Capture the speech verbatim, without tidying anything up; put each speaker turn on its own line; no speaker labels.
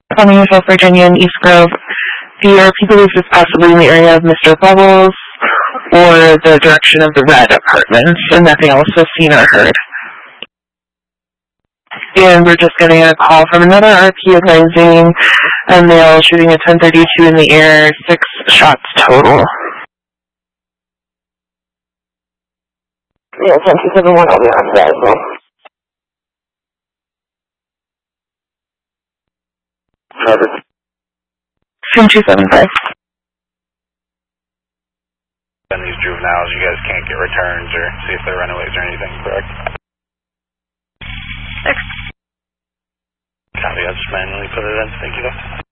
Coming from Virginia and East Grove. The R P believes it's possibly in the area of Mister Bubbles or the direction of the red apartments, and nothing else was seen or heard. And we're just getting a call from another R P advising a male shooting a ten thirty-two in the air, six shots total. Yeah, ten two seven one, I'll be on that as well. ten two seven five.
And these juveniles, you guys can't get returns or see if they're runaways or anything, correct?
Next.
Copy, I'll just manually put it in. Thank you, though.